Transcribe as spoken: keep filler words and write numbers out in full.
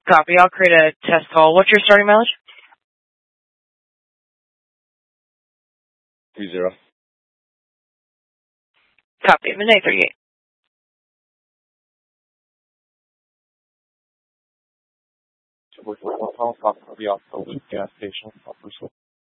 Copy. I'll create a test call. What's your starting mileage? Three zero. Copy. Midnight thirty-eight. I'll be off the gas station.